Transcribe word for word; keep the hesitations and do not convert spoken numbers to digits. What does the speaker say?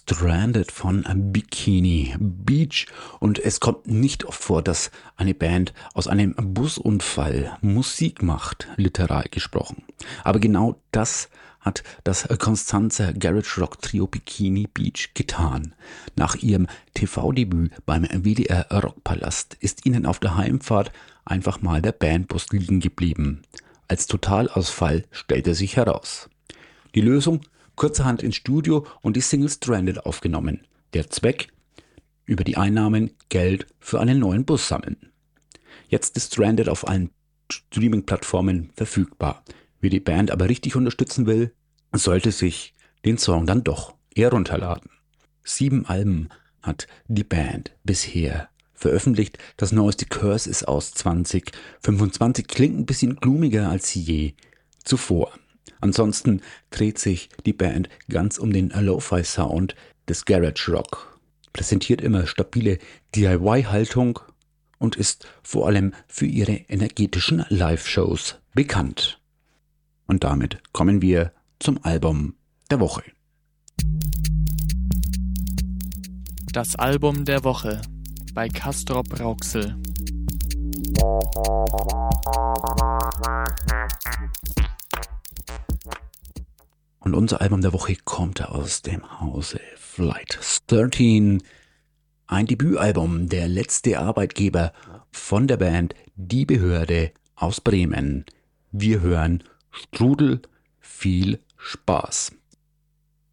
Stranded von Bikini Beach. Und es kommt nicht oft vor, dass eine Band aus einem Busunfall Musik macht, literal gesprochen. Aber genau das hat das Konstanzer Garage Rock Trio Bikini Beach getan. Nach ihrem T V-Debüt beim W D R Rockpalast ist ihnen auf der Heimfahrt einfach mal der Bandbus liegen geblieben. Als Totalausfall stellte sich heraus. Die Lösung? Kurzerhand ins Studio und die Single Stranded aufgenommen. Der Zweck? Über die Einnahmen Geld für einen neuen Bus sammeln. Jetzt ist Stranded auf allen Streaming-Plattformen verfügbar. Wer die Band aber richtig unterstützen will, sollte sich den Song dann doch eher runterladen. Sieben Alben hat die Band bisher veröffentlicht. Das neueste Curse ist aus zwanzig fünfundzwanzig, klingt ein bisschen glumiger als je zuvor. Ansonsten dreht sich die Band ganz um den Lo-Fi-Sound des Garage Rock, präsentiert immer stabile D I Y-Haltung und ist vor allem für ihre energetischen Live-Shows bekannt. Und damit kommen wir zum Album der Woche. Das Album der Woche bei Castrop Rauxel. Und unser Album der Woche kommt aus dem Hause Flight dreizehn. Ein Debütalbum, der letzte Arbeitgeber von der Band Die Behörde aus Bremen. Wir hören Strudel, viel Spaß.